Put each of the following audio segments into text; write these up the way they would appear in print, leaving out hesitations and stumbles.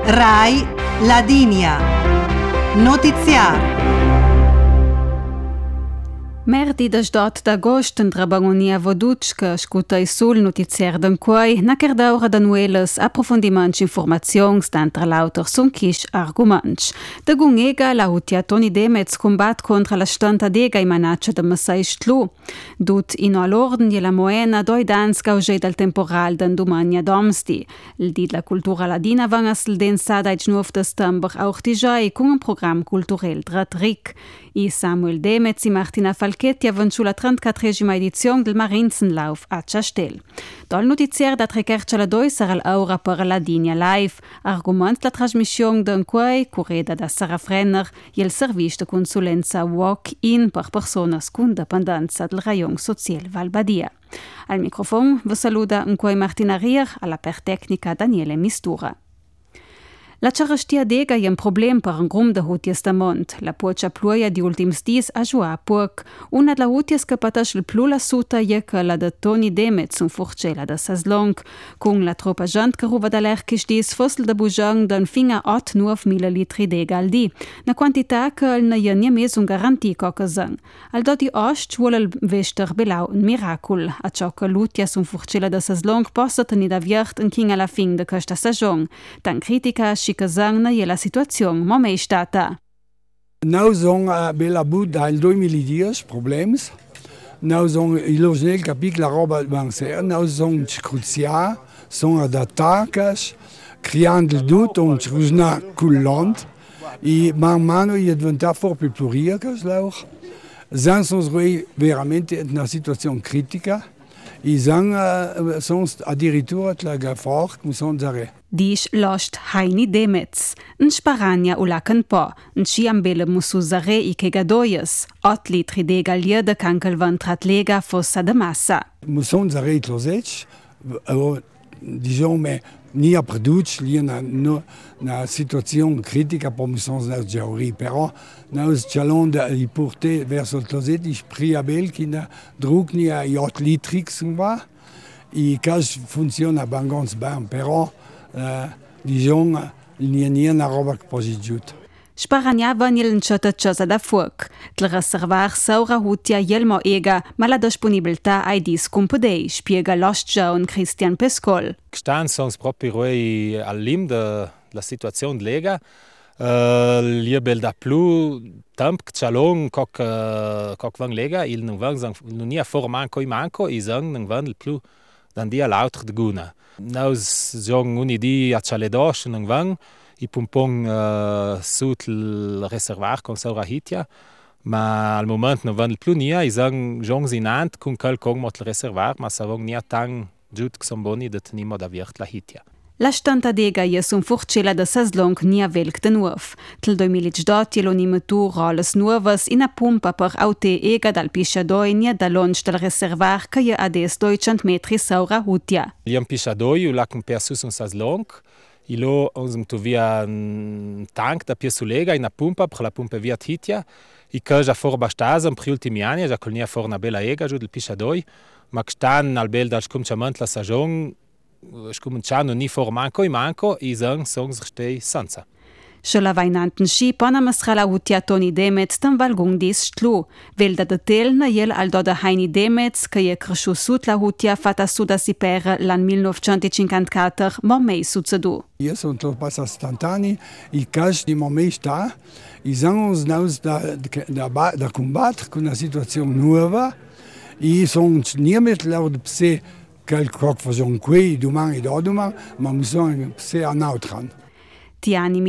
RAI Ladinia. Notiziar. Merdi da stot d'agost în Drabangonia Voducca scutai sul notiziar d'enquai na kerdaura da nuelas approfondiments informazions d'antra lauter sunkish arguments. Da gungega la hutia Toni Demets combat contra la stantadega i manaccia da Massaistlu. Dut in all'orden la moena doi dans cauge dal temporal dan Dumania Domsti. Il di la cultura ladina vangas il densa da ichnuf da stamber auch di jai con un program culturel dratrik. I Samuel Demets i Martina Falchetti avanciu la 34esima edizione del Marinzenlauf a Ciastel. Dal notizier da trechercia la 2 sarà l'aura per la Dinia Live, argument la trasmissione d'un quei, cureda da Sara Frenner, e il servizio de consulenza walk-in per personas con dependenza del rayon social Val Badia. Al microfono vi saluda un quei Martina Rier, alla per tecnica Daniele Mistura. La charastia dega è un problem per un grum de hutias da mont. La puocia pluia di ultims dis a joa puc. Una de la hutias che patasch il plu la suta è che la de Toni Demets un furcela de Saslong. Con la tropa gent che ruva da l'erchisch dis fossel de bujang d'un finga 8-9 millilitri dega al di. Na quantità che il na jenia mes un garanti coca zang. Al doti ost vuole il vester belau un miracol. A ciò che l'hutias un furcela de Saslong possa tenir aviert un king alla fin de questa stagione. Tan critica Kazang e la situazione ma mai stata. Nou zong bella bud al 2010 problems. Nou zong illogiel capic la roba banser. Nou zong crucia, zong d'attaques, criando il dut on cruzna cullant. E man mano è diventato for più pluriacas lauch. Zang sons roi veramente in una situazione critica. E zang sons addirittura la gefahr musson zare. Dish lost Heini Demets. In Sparania ulacan po. In Ciambele mususare I kegadoyes. 8 litri de galia de cankelvan tratlega fossa de massa. Musson zare tlosec. Diciamo me ni a produc li na situazione critica per musson na giauri. Però naus chalon da I porte verso il closet ich priabel ki na druk ni a 8 litrix va. I cas funziona bangons ben, però diciamo non è una roba positiva. Sparaniavan il nchata da fuoc. Il reservar saura hutia jelmo ega, ma la disponibilità ai dis compodei, spiega l'ostja un Christian Pescol. Stan sono proprio roi al lim della situazione lega. Liebel da più tempo che c'along coc van lega, il non è formanco I manco, I sang non van più dan dia l'altro de guna. Naus jong unidi a chaledosh nang vang I pumpong sut il reservar con saura hitia, ma al moment no van più nia I sang jong sinant con quel con mot il reservar, ma savong nia tang giut xomboni de tenimo da virt la hitia. La stantadega è un furcela de Saslong nia velc de nuov. Til 2012 l'onimetu roles nuovas in a pumpa per aute ega dal pisciadoi nia da longe del reservar che è ades 200 metri saura hutia. Liam pisciadoi u lacum persus un Saslong, ilo onzum tu via un tank da piersulega in a pumpa per la pumpa via hitia, I che già for bastasa in pri ultimi anni, già col nia for una bella ega giù del pisciadoi, ma che stan al bel dal scumciament la sagion scominciano ni for manco I sang songs stei senza. Šola vajnanten ši ponamasrala hutia Toni Demets tam valgung dis stlu. Velda de tel na jel al do de Heini Demets, che je cresciu sut la hutia fata suda si per l'an 1954 mo mei succedu. Io sono troppo stantani, I cash di momenti sta, I sang naus da combattere con una situazione nuova, I sono niemit laud pse qualcosa facciamo qui, domani, dodomani, ma bisogna se a nautran. Ti anni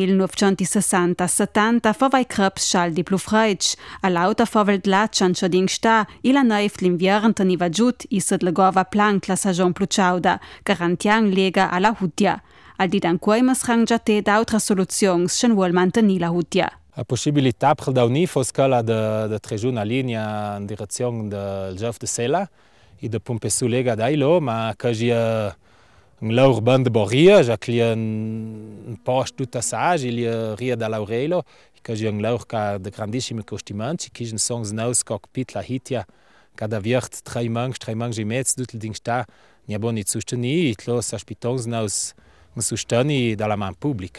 1960-70 favai creps schal di plu freitsch, a lauta favelt latschan schading sta, ila neif l'inviern teniva giut, isad legova plank la sagion plu ciauda, garantiang lega alla hutia. Al di dan quei masrang te d'autra soluzions schen vuol mantenir la hutia. La possibilità per da unir fos quella de trejun a linea in direzione del Geoff de Sela e de pompe su lega d'ailo, ma che gia un laur band de boria, ja che un post tutta sage, il ria da Laurelo, che gia un laur ca de grandissimi costimenti, che un songs naus cockpit la hitia, ca da virt 3 mangs I mezz dutel ding sta, nia boni susteni, it los aspitons naus un susteni dalla man pubblica.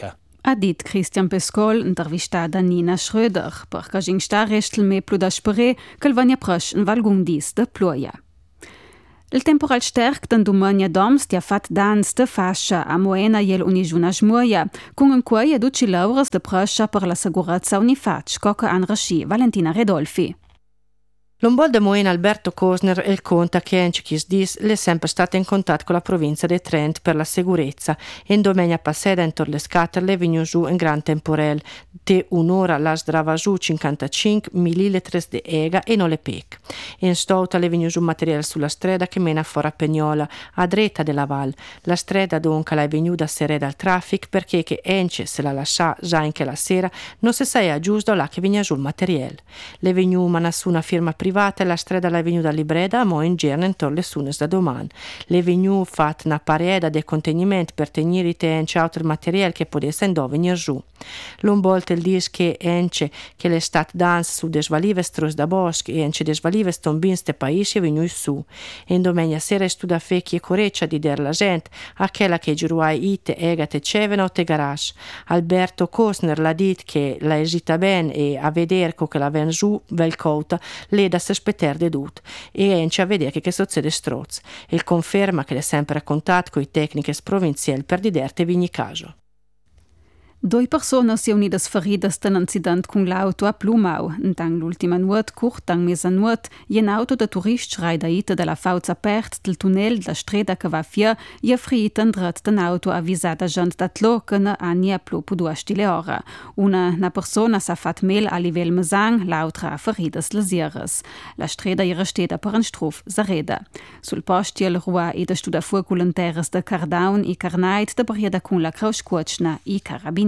Ha dit Christian Pescol, intervistat da Nina Schröder, perché in sta restel me plu da sperè che il vania presch in valgun dis de pluia. Il temporal sterk den domania doms ti ha fat dans de fascia a Moena jel unigiuna smuoia, con un quai educi laures de prescia per la sicurezza unifac, coca an rasci Valentina Redolfi. L'ombol de Moena Alberto Cosner il conta che Enchikis dis è sempre stata in contatto con la provincia di Trent per la sicurezza e in domenica passata intorno alle scatole è venuto giù un gran temporel de un'ora la sdrava giù 55 millilitri di ega e non le pec. In stauta è venuto giù materiale sulla strada che mena fuori a Pegnola, a dretta della val. La strada dunque è venuta a serè dal traffico perché che Enche se la lascia già anche la sera non si sa giusto là che venia giù il materiale. Le venuta ma nessuna firma privata e la strada l'è venuta a Libreda a mo in giorno intorno le sunes da domani. Le venuta fatta una pareda di contenimento per tenere ence altro materiale che potesse venire giù. L'ombolte il dis che ence che le stat dance su desvalive stros da boschi e ence desvalive tombin ste paesi è venuto su. E in domenica sera studa fecchi e coreccia di der la gente a quella che giruai ite ega te cevena o te garage. Alberto Cosner l'ha dit che la esita ben e a vedere che la ven giù vel cota le da se spetter de dut e ence a vedere che succede stroz. Il conferma che è sempre a contatto con i tecniche provinciali per diderte vigni caso. Due persone si unidas feridas d'un incident con l'auto a Plumau. Dang l'ultima nuot, curt dang mesanuot, un auto de turist schrei da ita de la fauza pert del tunnel de la strada che va fia, e frita in dret d'un auto avvisata gent d'atlo che ne ania plu pudua stile ora. Una persona s'ha fat mel a livel mesang, l'altra a feridas lesieres. La strada era steda per un struf zareda. Sul postiel rua e de studa fuoculenteres de Cardaun e Carnait de barriada con la Croce Cuocna e Carabinieri.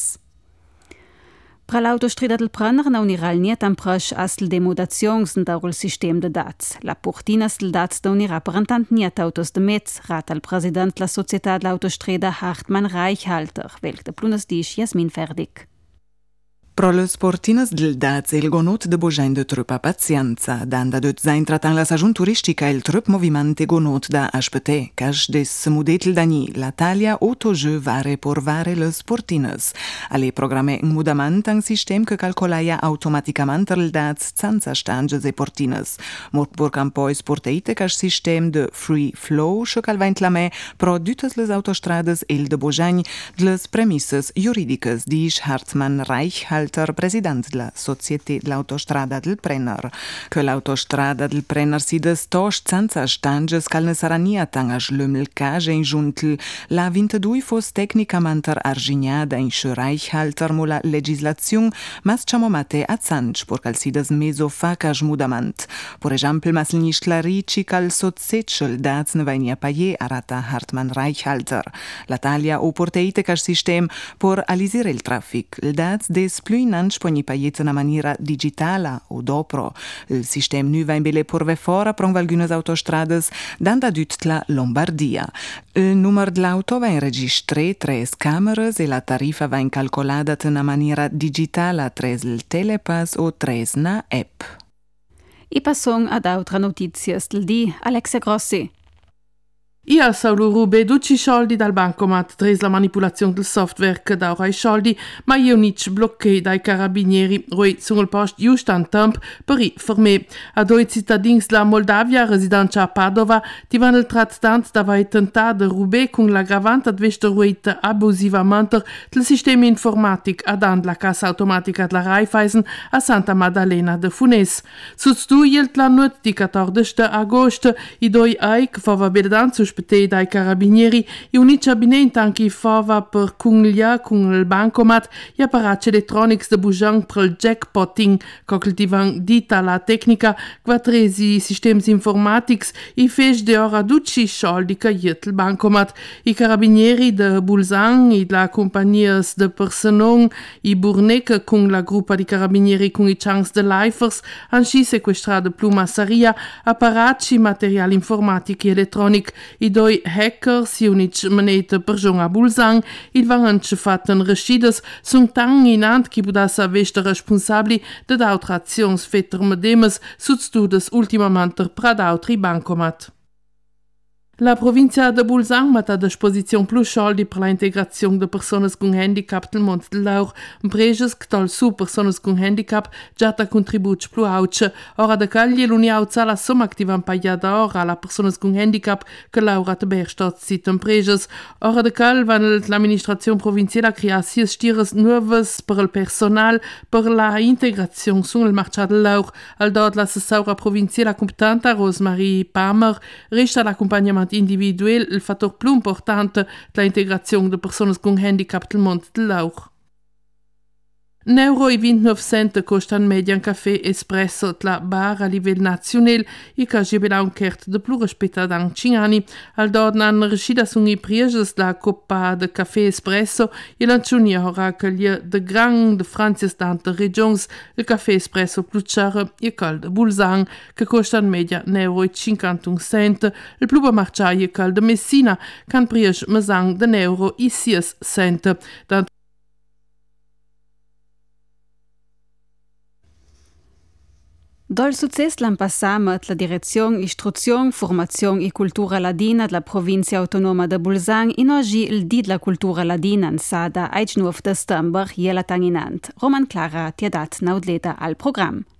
Pra l'autostrada del Prenner na uniral niet am presch as l demodazions daur il sistem de dats. La portinas del dats da unira parentant niet autos de Metz, rat al president la società l'autostrada Hartmann Reichhalter, welch de plunas disch Jasmin Ferdig. Pro le sportinas del daz il gonut de bojain de trupa pazienza, danda de zain tratan la stagiun turistica il trup movimante gonut da aspete, cash des mudetel dani, la talia autojeu vare por vare le sportinas. Ale programme un mudament ang sistem che calcolaia automaticament il daz zanza stanges e portinas. Mort por campoi sporteite cash sistem de free flow, che calvaint la me pro dütes les autostrades il de bojain, les premisses juridicas, dish Hartmann Reichhalter, president della Società dell'Autostrada del Brenner. Che l'Autostrada del Brenner si destos zanza stanges cal ne sarà niatang a schlümmel cage in giuntel la 22 fos tecnicamente argignada in Reichhalter mo la legislazione mas chamomate a zanch por cal si des meso facas mudament. Por esempio mas nisch clarici cal sozzecel daz ne vainia paie arata Hartmann Reichhalter. La talia o porteite cas sistem por alisire il traffic. Il daz des plus inanci pogni paiet na maniera digitala o dopro. Il sistem nu va in bele porve fora prong valgunas autostrades danda düt la Lombardia. Il numero dell'auto va in registre 3 cameras e la tarifa va in calcolada na maniera digitala 3 il telepass o 3 na app. I passong ad altra notizias del di Alexia Grossi. Io solo rube 12 soldi dal bancomat tras la manipolazione del software che dà i soldi, ma io non blocchei dai carabinieri, roi sono il posto giusto in tempo per i fermare. A due cittadini della Moldavia, residenti a Padova, ti vanno il trattamento da tentare di rubare con l'aggravante di aver ruito abusivamente il sistema informatico ad la cassa automatica della Raiffeisen a Santa Maddalena de Funes. Sostituielt la notte di 14 agosto, i due ai che fava bedanza spetei dai carabinieri e unici abinenti anche fava per cunglia con il bancomat e apparati elettronici de bujan per il jackpotting, coltivan dita la tecnica, quattresi sistemi informatici e fece de ora 12 soldi che iet il bancomat. I carabinieri de Bulzang e la compagnia de Personong e Burnec con la gruppa di carabinieri con i chans de Lifers hanno sequestrato pluma saria, apparati, materiale informatico e elettronico. I doi hacker si unici manete per giunga a Bulzang, il vanno fatten rescides, sunt tan inant che pudasse aveste responsabili de d'autre azions fetter medemes, sus studes ultimamente per d'autri bancomat. La provincia de Bolzano mette a disposizione plus soldi per la integrazione de personas con handicap nel mondo del lavoro, impresas che tal su personas con handicap già ta contributi più auce. Ora da cagli l'Unia alza la somma activa pagata ora alla personas con handicap che lavora a Berstadt sit impresas. Ora da cal van l'amministrazione provinciale crea sia stires nuovas per il personal per la integrazione sul mercato del lavoro. Al dot l'assessora provinciale competente Rosemarie Palmer resta l'accompagnement individuell il fattore più importante dell'integrazione di persone con handicap nel mondo del lavoro. €1,29 costa in media un caffè espresso la bar a livello nazionale e che ha un cert de più rispetto ad anni 5 anni. Al dod hanno riuscito su i pregi la coppa de caffè espresso e l'anciuni ora che gli de gran de Francia tante regioni il caffè espresso più caro e cal de Bolzano che costa in media €1,51. Il più marciaio cal de Messina can pregi mesang de €1,06. Dal success l'an passamet la Direzione Istruzione, Formazione e Cultura Ladina della Provincia Autonoma de Bolzano in oggi il Dì della Cultura Ladina in Sada 8 November jela tanginant. Roman Clara ti ha dat naudleta al programm.